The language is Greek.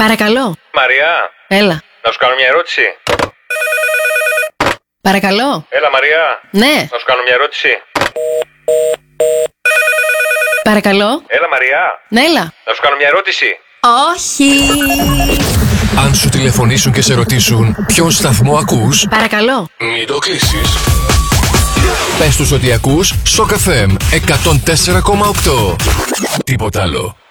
Παρακαλώ. Μαριά. Έλα. Να σου κάνω μια ερώτηση. Παρακαλώ. Έλα, Μαριά. Ναι. Να σου κάνω μια ερώτηση. Παρακαλώ. Έλα, Μαριά. Ναι, έλα. Να σου κάνω μια ερώτηση. Όχι. Αν σου τηλεφωνήσουν και σε ρωτήσουν ποιον σταθμό ακούς, Παρακαλώ. μην το κλείσεις. Πες τους ότι ακούς Shock FM 104,8. Τίποτα άλλο.